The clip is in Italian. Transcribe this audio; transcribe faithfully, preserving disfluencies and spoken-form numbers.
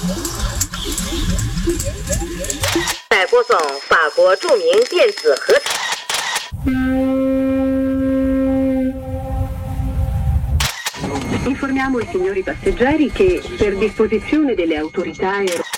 在播送法国著名电子合成。 Informiamo i signori passeggeri che, per disposizione delle autorità aeroportuali,